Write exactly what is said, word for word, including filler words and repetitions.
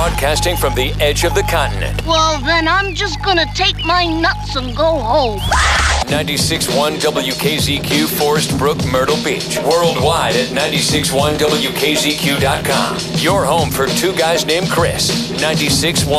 broadcasting from the edge of the continent. Well, then I'm just gonna take my nuts and go home. ninety-six point one W K Z Q, Forest Brook, Myrtle Beach. Worldwide at ninety-six point one W K Z Q dot com. Your home for two guys named Chris. ninety-six point one